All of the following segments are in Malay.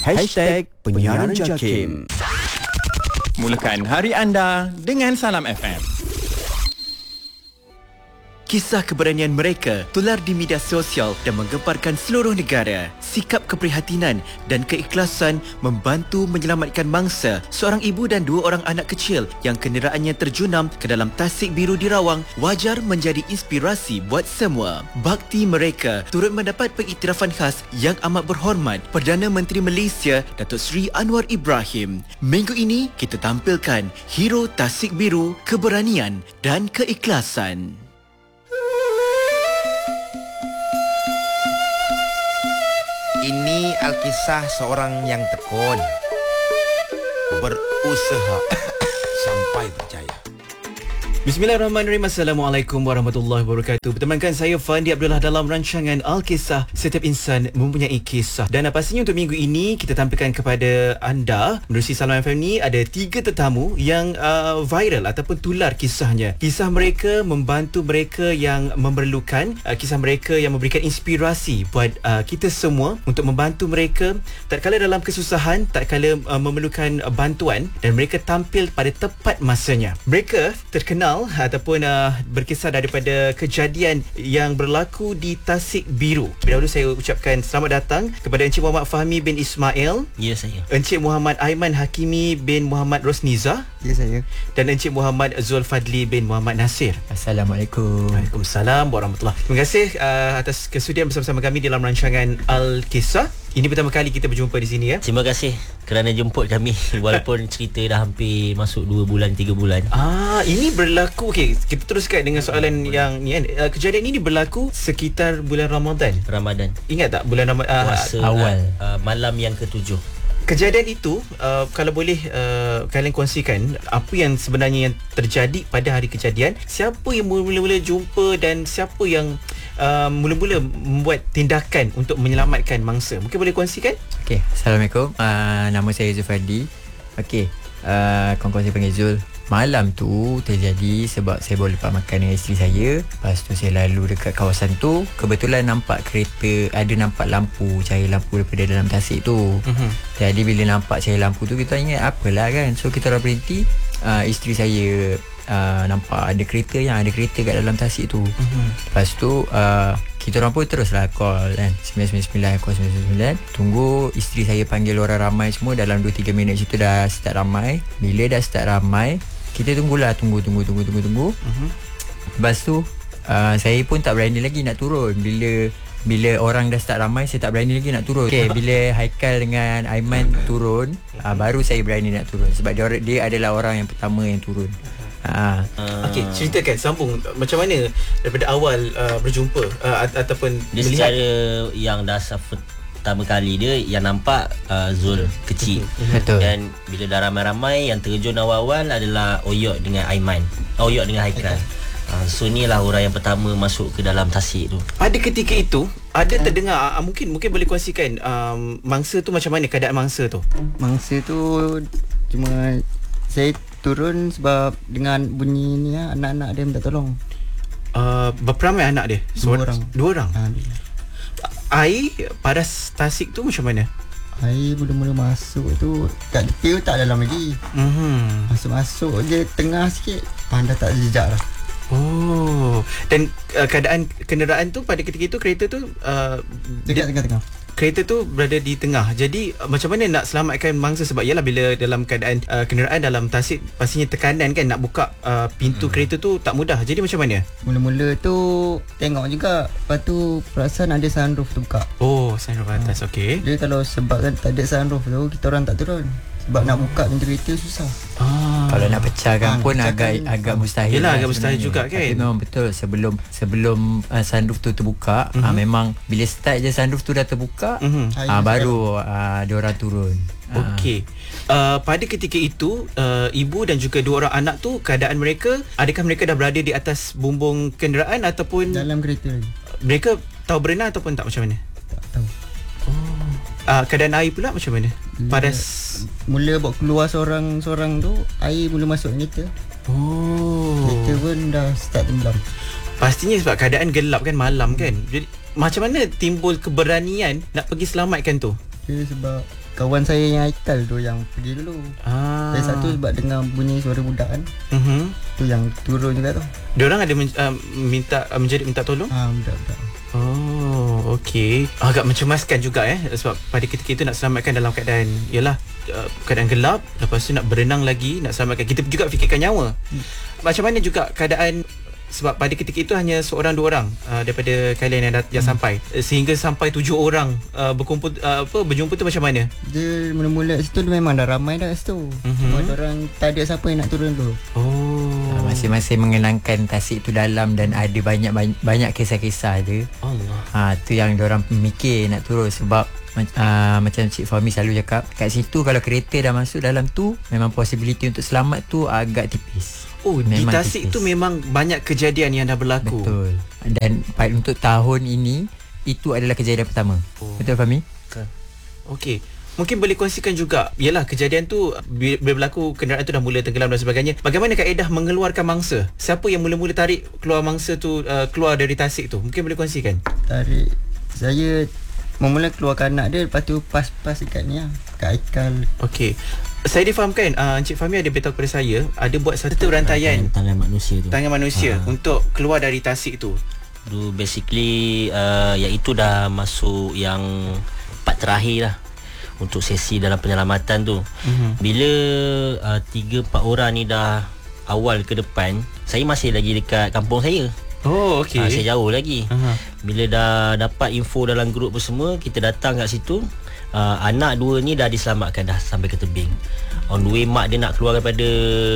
#Penyiaran JAKIM. Mulakan hari anda dengan Salam FM. Kisah keberanian mereka tular di media sosial dan menggemparkan seluruh negara. Sikap keprihatinan dan keikhlasan membantu menyelamatkan mangsa seorang ibu dan 2 orang anak kecil yang kenderaannya terjunam ke dalam tasik biru di Rawang wajar menjadi inspirasi buat semua. Bakti mereka turut mendapat pengiktirafan khas yang amat berhormat Perdana Menteri Malaysia Datuk Seri Anwar Ibrahim. Minggu ini kita tampilkan hero tasik biru, keberanian dan keikhlasan. Ini Alkisah seorang yang tekun, berusaha sampai berjaya. Bismillahirrahmanirrahim. Assalamualaikum warahmatullahi wabarakatuh. Bertemankan saya Fandi Abdullah dalam rancangan Al-Kisah. Setiap insan mempunyai kisah. Dan pastinya untuk minggu ini kita tampilkan kepada anda menerusi Salam FM ni ada 3 tetamu yang viral ataupun tular kisahnya. Kisah mereka membantu mereka yang memerlukan, kisah mereka yang memberikan inspirasi buat kita semua untuk membantu mereka tatkala dalam kesusahan, tatkala memerlukan bantuan, dan mereka tampil pada tepat masanya. Mereka terkenal ataupun berkisar daripada kejadian yang berlaku di Tasik Biru. Dahulu saya ucapkan selamat datang kepada Encik Muhammad Fahmi bin Ismail. Ya, saya. Encik Muhammad Aiman Hakimi bin Muhammad Rosniza. Ya, saya. Dan Encik Muhammad Zulfadli bin Muhammad Nasir. Assalamualaikum. Waalaikumsalam warahmatullahi. Terima kasih atas kesudian bersama-sama kami dalam rancangan Al-Kisah. Ini pertama kali kita berjumpa di sini ya. Terima kasih kerana jemput kami walaupun cerita dah hampir masuk 2 bulan 3 bulan. Ini berlaku, okey, kita teruskan dengan soalan yang ni kan. Kejadian ini berlaku sekitar bulan Ramadan. Ingat tak bulan Ramadan awal malam yang ke-7. Kejadian itu kalau boleh kalian kongsikan apa yang sebenarnya yang terjadi pada hari kejadian, siapa yang mula-mula jumpa dan siapa yang mula-mula membuat tindakan untuk menyelamatkan mangsa. Mungkin boleh kongsikan? Okey, Assalamualaikum. Nama saya Zulfadli. Okey, kawan-kawan saya panggil Zul. Malam tu terjadi sebab saya baru lepas makan dengan isteri saya. Lepas tu saya lalu dekat kawasan tu, kebetulan nampak kereta, ada nampak lampu, cahaya lampu daripada dalam tasik tu. Jadi bila nampak cahaya lampu tu, kita ingat apalah kan. So kita orang berhenti. Isteri saya nampak ada kereta kat dalam tasik tu. Lepas tu kita orang pun teruslah call kan, 999 call 999. Tunggu isteri saya panggil orang ramai semua. Dalam 2-3 minit situ dah start ramai. Bila dah start ramai, kita tunggulah. Tunggu. Lepas tu saya pun tak berani lagi nak turun. Bila orang dah start ramai, saya tak berani lagi nak turun. Okay, bila Haikal dengan Aiman turun, baru saya berani nak turun. Sebab dia adalah orang yang pertama yang turun. Okey, ceritakan, sambung macam mana daripada awal berjumpa ataupun dia melihat. Secara yang dah pertama kali dia yang nampak Zul kecil. Betul. Dan bila dah ramai-ramai, yang terjun awal-awal adalah Oyok dengan Aiman. Oyok dengan Haikal. So ni lah orang yang pertama masuk ke dalam tasik tu. Pada ketika itu ada terdengar, mungkin boleh kongsikan mangsa tu macam mana, keadaan mangsa tu? Mangsa tu cuma saya turun sebab dengan bunyi ni anak-anak dia minta tolong. Berapa ramai anak dia? 2 orang. 2 orang. Air pada tasik tu macam mana? Air mula-mula masuk tu kat tepi tu tak dalam lagi. Masuk-masuk je tengah sikit, dah tak jejak dah. Dan keadaan kenderaan tu pada ketika itu, kereta tu dekat tengah-tengah. Kereta tu berada di tengah. Jadi macam mana nak selamatkan mangsa? Sebab yalah, bila dalam keadaan kenderaan dalam tasik, pastinya tekanan kan, nak buka pintu kereta tu tak mudah. Jadi macam mana? Mula-mula tu tengok juga, lepas tu perasan ada sunroof tu buka. Sunroof atas. Okey. Dia kalau sebabkan tak ada sunroof tu, kita orang tak turun. Sebab nak buka pintu kereta susah. Kalau nak pecahkan pun agak mustahil. Yelah, agak mustahil juga kan. Tapi memang betul, sebelum sunroof tu terbuka, memang bila start je sunroof tu dah terbuka, baru diorang turun. Okey. Pada ketika itu, ibu dan juga 2 orang anak tu, keadaan mereka, adakah mereka dah berada di atas bumbung kenderaan ataupun dalam kereta lagi? Mereka tahu berenang ataupun tak, macam mana? Tak tahu. Keadaan air pula macam mana? Mula bawa keluar seorang tu, air mula masuk kereta. Kereta pun dah start tenggelam. Pastinya sebab keadaan gelap kan, malam kan. Jadi macam mana timbul keberanian nak pergi selamatkan tu? Dia sebab kawan saya yang Haikal tu yang pergi dulu. Saya satu sebab dengar bunyi suara budak kan. Tu yang turun juga tu. Diorang ada minta tolong? Budak-budak. Oh, okey. Agak mencemaskan juga sebab pada ketika itu nak selamatkan dalam keadaan keadaan gelap, lepas tu nak berenang lagi, nak selamatkan. Kita juga fikirkan nyawa. Macam mana juga keadaan, sebab pada ketika itu hanya seorang dua orang daripada kalian yang sampai, sehingga sampai 7 orang berkumpul berjumpa tu macam mana? Dia mula-mula kat situ dia memang dah ramai dah kat situ. Semua orang tak ada siapa yang nak turun tu. Masing-masing mengenangkan tasik tu dalam dan ada banyak kisah-kisah dia. Allah. Tu yang diorang mikir nak turun sebab macam Cik Fahmi selalu cakap, kat situ kalau kereta dah masuk dalam tu, memang possibility untuk selamat tu agak tipis. Di tasik tu memang banyak kejadian yang dah berlaku. Betul. Dan untuk tahun ini, itu adalah kejadian pertama. Betul Fahmi? Okey. Mungkin boleh kongsikan juga, yalah kejadian tu bila berlaku, kenderaan tu dah mula tenggelam dan sebagainya. Bagaimana kaedah mengeluarkan mangsa? Siapa yang mula-mula tarik keluar mangsa tu, keluar dari tasik tu? Mungkin boleh kongsikan. Tarik, saya mula keluarkan anak dia, lepas tu pas dekat ni lah, kat Haikal. Okey. Saya difahamkan Encik Fahmi ada beritahu kepada saya, ada buat satu rantaian tangan manusia tu. Tangan manusia untuk keluar dari tasik tu. Basically iaitu dah masuk yang part terakhir lah untuk sesi dalam penyelamatan tu. Bila 3-4 orang ni dah awal ke depan, saya masih lagi dekat kampung saya. Oh, okey. Saya jauh lagi. Bila dah dapat info dalam grup semua, kita datang kat situ. Anak dua ni dah diselamatkan, dah sampai ke tebing. On the way mak dia nak keluar daripada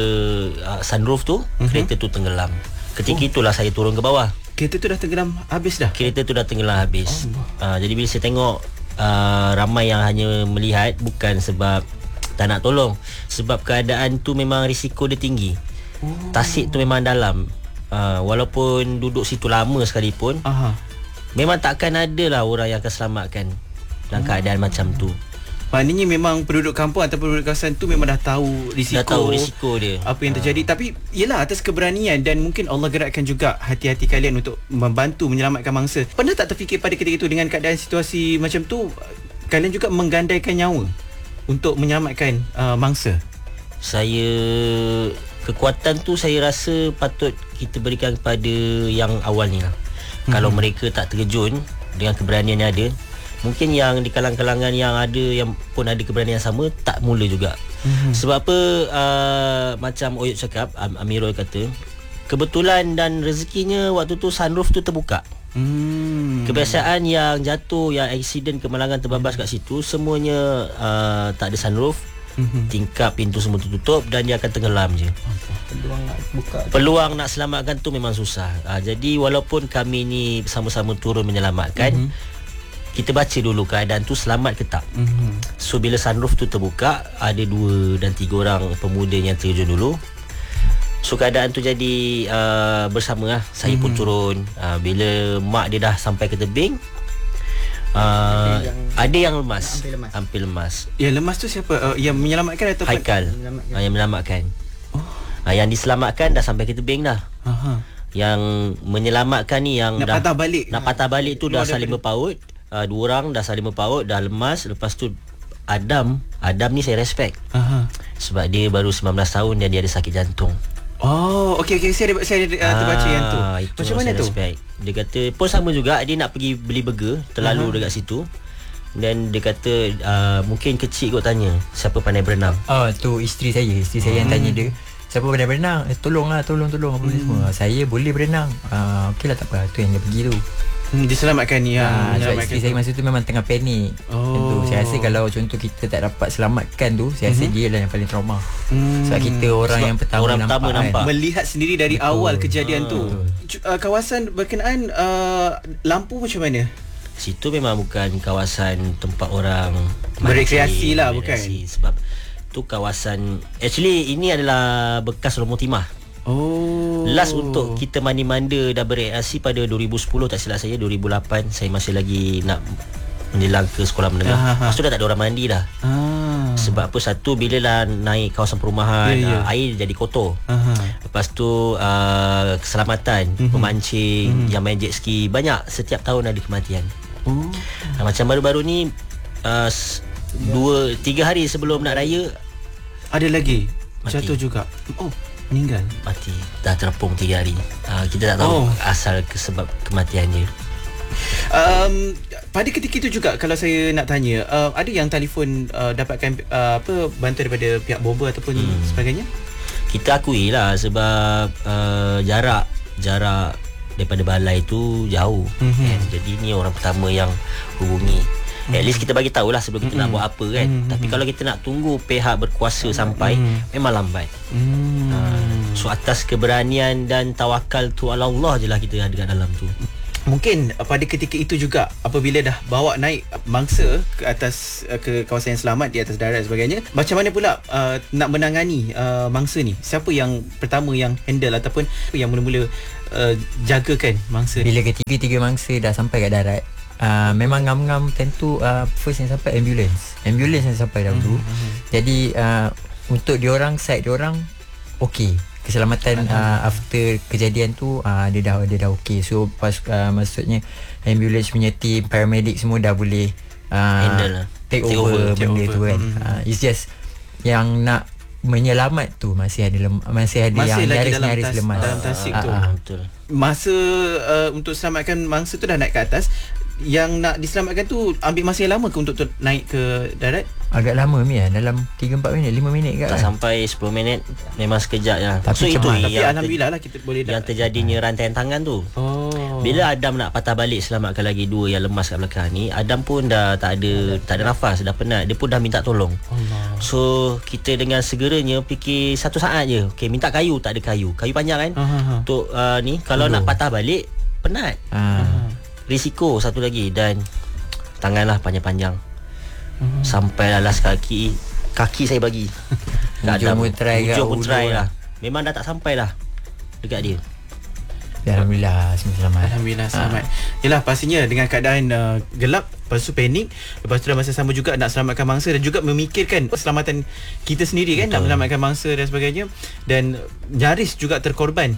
sunroof tu, kereta tu tenggelam. Ketika itulah saya turun ke bawah. Kereta tu dah tenggelam habis dah? Kereta tu dah tenggelam habis. Jadi bila saya tengok ramai yang hanya melihat, bukan sebab tak nak tolong, sebab keadaan tu memang risiko dia tinggi. Tasik tu memang dalam. Walaupun duduk situ lama sekalipun, memang takkan ada lah orang yang akan selamatkan dalam keadaan macam tu. Maknanya memang penduduk kampung atau penduduk kawasan tu memang dah tahu risiko dia, apa yang terjadi. Tapi yelah, atas keberanian dan mungkin Allah gerakkan juga hati-hati kalian untuk membantu menyelamatkan mangsa. Pernah tak terfikir pada ketika itu, dengan keadaan situasi macam tu, kalian juga menggandaikan nyawa untuk menyelamatkan mangsa? Kekuatan tu saya rasa patut kita berikan kepada yang awal ni lah. Kalau mereka tak terjun dengan keberanian yang ada, mungkin yang di kalangan-kalangan yang ada, yang pun ada keberanian yang sama, tak mula juga. Sebab apa, macam Oyot cakap, Amirul kata, kebetulan dan rezekinya waktu tu sunroof tu terbuka. Kebiasaan yang jatuh, yang accident, kemalangan terbabas kat situ, semuanya tak ada sunroof. Tingkap pintu semua tertutup dan dia akan tenggelam je. Peluang nak selamatkan tu memang susah. Jadi walaupun kami ni sama-sama turun menyelamatkan, kita baca dulu keadaan tu selamat ke tak. So bila sunroof tu terbuka, ada 2 dan 3 orang pemuda yang terjun dulu. So keadaan tu jadi bersama lah. Saya pun turun. Bila mak dia dah sampai ke tebing, ada yang lemas, hampir lemas. Yang lemas tu siapa? Yang menyelamatkan atau Haikal? Yang menyelamatkan. Yang diselamatkan dah sampai ke tebing dah. Yang menyelamatkan ni yang nak patah balik tu dah saling berpaut. 2 orang dah saling berpaut, dah lemas. Lepas tu Adam ni saya respect. Sebab dia baru 19 tahun dan dia ada sakit jantung. Okey, saya terbaca yang tu. Macam mana tu? Respect. Dia kata pun sama juga, dia nak pergi beli burger, terlalu dekat situ. Dan dia kata mungkin kecil kot tanya, siapa pandai berenang? Tu isteri saya yang tanya dia, siapa pandai berenang? Tolong apa semua. Saya boleh berenang. Okeylah, tak apa. Tu yang dia pergi tu. Diselamatkan ni sebab isteri saya masa tu memang tengah panik. Saya rasa kalau contoh kita tak dapat selamatkan tu, saya rasa dia lah yang paling trauma. Sebab kita orang yang pertama nampak. Melihat sendiri dari awal kejadian tu. Kawasan berkenaan lampu macam mana? Situ memang bukan kawasan tempat orang berekreasi lah, bukan? Sebab tu kawasan, actually ini adalah bekas rumah timah. Last untuk kita mandi-manda dah bereaksi pada 2010 tak silap saya, 2008 saya masih lagi nak menjelang ke sekolah menengah. Lepas tu dah tak ada orang mandi dah. Sebab apa, satu bila lah naik kawasan perumahan, air jadi kotor. Lepas tu keselamatan, pemancing, yang main jet ski, banyak, setiap tahun ada kematian. Macam baru-baru ni 2-3 hari sebelum nak raya Ada lagi Mati. jatuh juga. Oh, meninggal. mati. Dah terapung 3 hari. Kita tak tahu asal sebab kematian dia. Pada ketika itu juga kalau saya nak tanya, ada yang telefon dapatkan bantuan daripada pihak bomba ataupun sebagainya? Kita akui lah sebab jarak daripada balai tu jauh kan? Jadi ni orang pertama yang hubungi. At least kita bagi tahulah sebelum kita nak buat apa kan. Tapi kalau kita nak tunggu pihak berkuasa sampai, memang lambat. So atas keberanian dan tawakal tu ala Allah je lah kita ada kat dalam tu. Mungkin pada ketika itu juga apabila dah bawa naik mangsa ke atas ke kawasan yang selamat di atas darat dan sebagainya, macam mana pula nak menangani mangsa ni? Siapa yang pertama yang handle ataupun yang mula-mula jagakan mangsa ni? Bila ketiga-tiga mangsa dah sampai kat darat, memang ngam-ngam tentu first yang sampai ambulance yang sampai dahulu. Jadi untuk diorang side diorang okey, keselamatan after kejadian tu dia dah okey. So pas maksudnya ambulance punya team, paramedic semua dah boleh take over benda tu kan. It's just yang nak menyelamat tu masih ada yang nyaris lemas dalam tasik tu. Betul. Masa untuk selamatkan mangsa tu dah naik ke atas, yang nak diselamatkan tu ambil masa yang lama ke untuk naik ke darat? Agak lama dalam 3-4 minit 5 minit kat Tak sampai 10 minit. Memang sekejap je. Tapi So itu cemas. Tapi alhamdulillah lah kita boleh yang terjadinya rantaian tangan tu. Bila Adam nak patah balik selamatkan lagi 2 yang lemas kat belakang ni, Adam pun dah tak ada nafas, dah penat. Dia pun dah minta tolong. So kita dengan segeranya fikir 1 saat je. Okay, minta kayu, tak ada kayu panjang kan. Untuk ni kalau nak patah balik penat. Risiko satu lagi. Dan tanganlah panjang-panjang. Sampai last kaki saya bagi. Hujung pun try lah. Memang dah tak sampai lah dekat dia. Alhamdulillah semua selamat. Alhamdulillah selamat. Yalah, pastinya dengan keadaan gelap, lepas tu panik, lepas tu dalam masa sama juga nak selamatkan mangsa dan juga memikirkan keselamatan kita sendiri kan. Betul. Nak selamatkan mangsa dan sebagainya, dan nyaris juga terkorban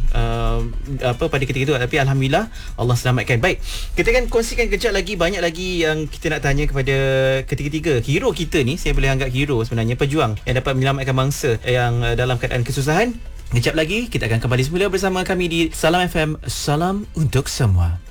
pada ketika itu. Tapi alhamdulillah Allah selamatkan. Baik, kita akan kongsikan kejap lagi, banyak lagi yang kita nak tanya kepada ketiga-tiga hero kita ni. Saya boleh anggap hero sebenarnya, pejuang yang dapat menyelamatkan mangsa yang dalam keadaan kesusahan. Kejap lagi kita akan kembali semula bersama kami di Salam FM. Salam untuk semua.